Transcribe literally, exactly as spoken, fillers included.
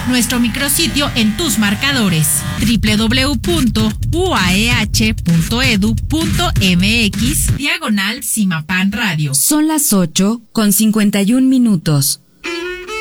nuestro micrositio en tus marcadores doble u doble u doble u punto u a e h punto e d u punto m x diagonal Simapan Radio. Son las ocho con cincuenta y un minutos.